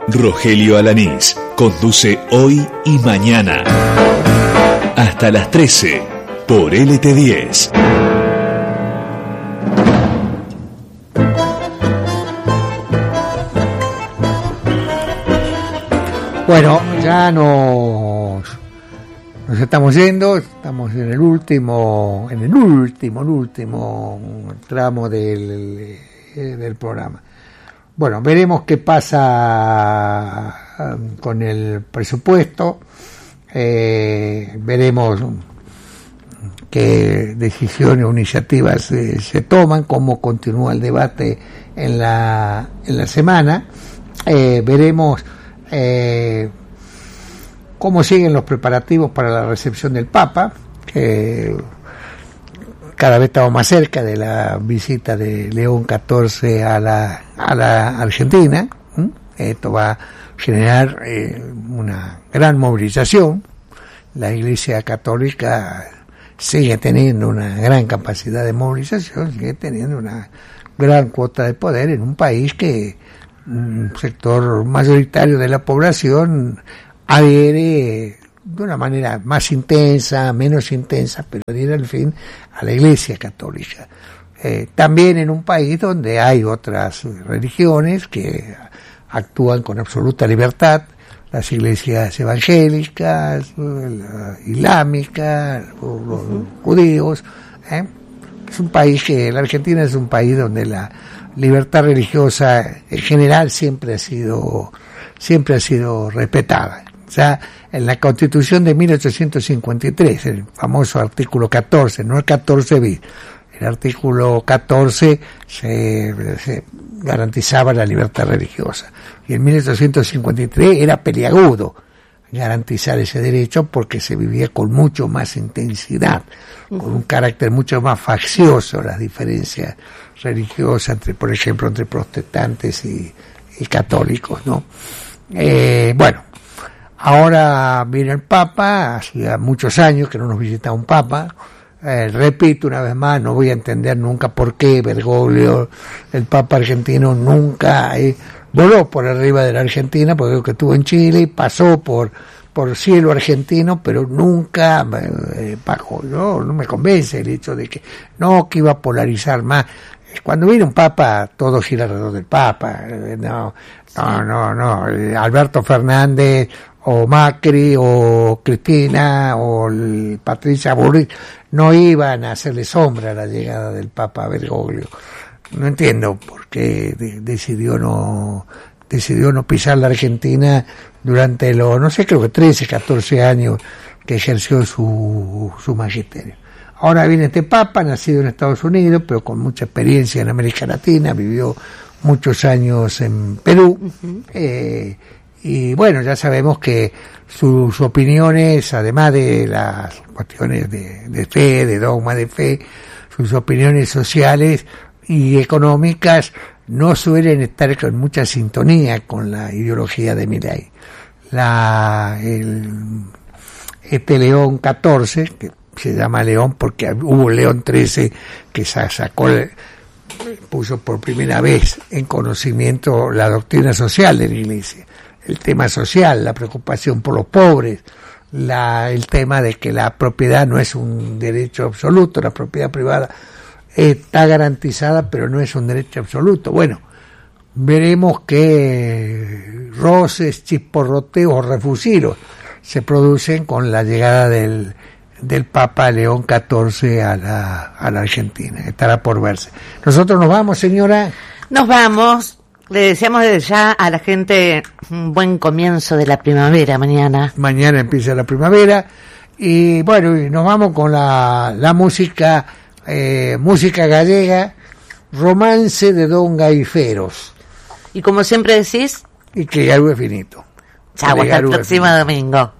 Rogelio Alanís conduce Hoy y Mañana. Hasta las 13 por LT10. Bueno, ya nos estamos yendo, estamos en el último tramo del programa. Bueno, veremos qué pasa con el presupuesto, veremos qué decisiones o iniciativas se toman, cómo continúa el debate en la semana, veremos cómo siguen los preparativos para la recepción del Papa, que cada vez estamos más cerca de la visita de León XIV a la Argentina. Esto va a generar una gran movilización. La Iglesia Católica sigue teniendo una gran capacidad de movilización, sigue teniendo una gran cuota de poder en un país que un sector mayoritario de la población adhiere de una manera más intensa, menos intensa, pero adhiere al fin a la Iglesia Católica. También en un país donde hay otras religiones que actúan con absoluta libertad, las iglesias evangélicas, islámicas, los judíos. Es un país la Argentina es un país donde la libertad religiosa en general siempre ha sido respetada. O sea, en la Constitución de 1853, el famoso artículo 14, no el 14 bis, el artículo 14 se garantizaba la libertad religiosa. Y en 1853 era peliagudo garantizar ese derecho porque se vivía con mucho más intensidad, con un carácter mucho más faccioso, las diferencias religiosas por ejemplo, entre protestantes y católicos, ¿no? Bueno, ahora viene el Papa, hacía muchos años que no nos visita un Papa. Repito una vez más, no voy a entender nunca por qué Bergoglio, el Papa argentino, nunca voló por arriba de la Argentina, porque creo que estuvo en Chile y pasó por cielo argentino, pero nunca bajó. No me convence el hecho de que iba a polarizar más. Cuando viene un Papa, todo gira alrededor del Papa. No. Alberto Fernández, o Macri, o Cristina, o Patricia Bullrich, no iban a hacerle sombra a la llegada del Papa Bergoglio. No entiendo por qué decidió no pisar la Argentina durante creo que 13, 14 años que ejerció su magisterio. Ahora viene este Papa, nacido en Estados Unidos, pero con mucha experiencia en América Latina, vivió muchos años en Perú, y bueno, ya sabemos que sus opiniones, además de las cuestiones de fe, de dogma de fe, sus opiniones sociales y económicas no suelen estar con mucha sintonía con la ideología de Milei. Este León XIV, que se llama León porque hubo León XIII que puso por primera vez en conocimiento la doctrina social de la Iglesia, el tema social, la preocupación por los pobres, el tema de que la propiedad no es un derecho absoluto, la propiedad privada está garantizada, pero no es un derecho absoluto. Bueno, veremos qué roces, chisporroteos o refusilos se producen con la llegada del Papa León XIV a la Argentina. Estará por verse. Nosotros nos vamos, señora. Nos vamos. Le deseamos desde ya a la gente un buen comienzo de la primavera mañana. Mañana empieza la primavera. Y bueno, nos vamos con la música gallega, Romance de Don Gaiferos. Y como siempre decís, y que algo es finito. Chau, hasta el próximo domingo.